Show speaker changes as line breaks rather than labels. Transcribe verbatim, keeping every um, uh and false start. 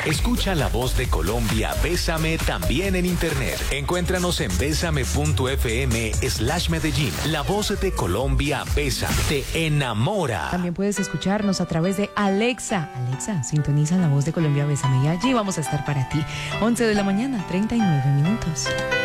Escucha La Voz de Colombia, Bésame también en internet. Encuéntranos en bésame.fm slash Medellín. La Voz de Colombia, Bésame, te enamora.
También puedes escucharnos a través de Alexa. Alexa, sintoniza La Voz de Colombia, Bésame, y allí vamos a estar para ti. once de la mañana, treinta y nueve minutos.